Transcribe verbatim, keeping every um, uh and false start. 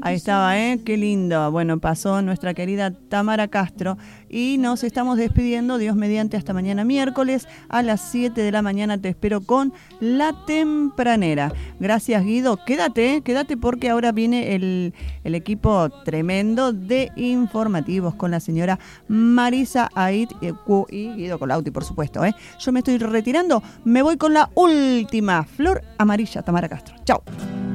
Ahí estaba, ¿eh? Qué lindo. Bueno, pasó nuestra querida Tamara Castro y nos estamos despidiendo, Dios mediante, hasta mañana miércoles a las siete de la mañana. Te espero con La Tempranera. Gracias, Guido. Quédate, quédate porque ahora viene el, el equipo tremendo de informativos con la señora Marisa Ait y Guido Colauti, por supuesto, ¿eh? Yo me estoy retirando, me voy con la última flor amarilla, Tamara Castro. Chao.